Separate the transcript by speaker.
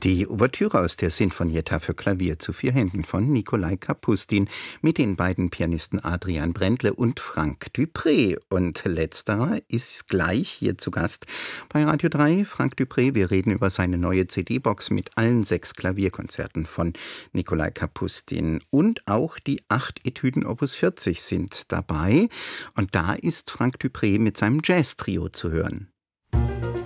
Speaker 1: Die Ouvertüre aus der Sinfonietta für Klavier zu 4 Händen von Nikolai Kapustin mit den beiden Pianisten Adrian Brändle und Frank Dupré. Und letzterer ist gleich hier zu Gast bei Radio 3. Frank Dupré, wir reden über seine neue CD-Box mit allen 6 Klavierkonzerten von Nikolai Kapustin. Und auch die 8 Etüden Opus 40 sind dabei. Und da ist Frank Dupré mit seinem Jazz-Trio zu hören.